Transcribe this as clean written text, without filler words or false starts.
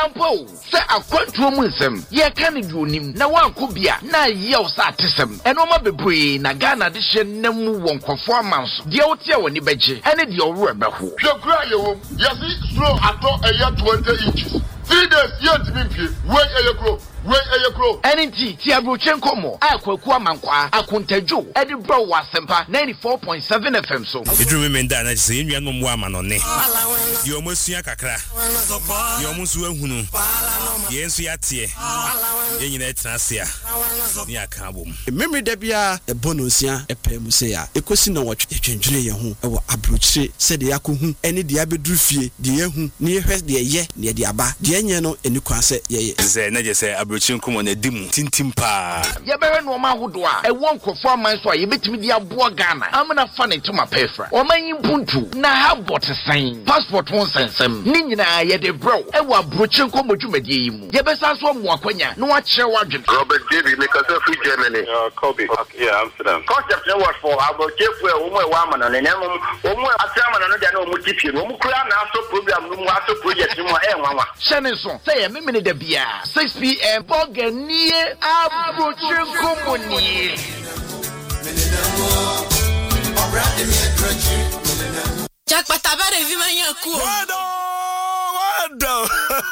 Ampo, say a quantum ye can do him. Now one could be a na yells at him. And Oma Bebre, Nagana edition, Nemu won't performance. The Otia when you beji, and it your rubber who. You cry, you see, slow at all a year 20 inches. 3 days, yet me, wait a grow. NNT Tiabrochenko mo akwakuwa mankwa akontajo Edinburgh Wasempa 94.7 FM so edwumi menda na se enua no mo ama no ne ye omosua kakra ye omusu ahunu ye nsu yatie ye nyina etrasia ni aka bom memory da bia e bonosia epem se ya ekosi na wotwe twendwere ye ho e wo abrochire se de yakohu ene de abeduru fie de yehu ne yehwe de ye ne de aba de enye no eni kwan se ye ze na je se Chinkumo na dimu tintimpa ye bere no ma hodo a e won kofo aman so a ye betimi dia boa Ghana amna fa ne tuma pefra o man yimpuntu na ha botesan passport won sensem ni nyina ye de bro e wa Chinko modwumadie yimu ye besa so mo akwanya no a kire wadwen Robert David make us free Germany Kobe yeah Amsterdam concept no was for Abochefu e wo mo e wa amana ne nemu wo mo atrama no dia na wo mo tipie wo mo kura na aso program no mo aso project no e nwanwa shene so say ye memene da bia 6 p.m. Boganie Chinko moni Jack patabare vi manya ku wado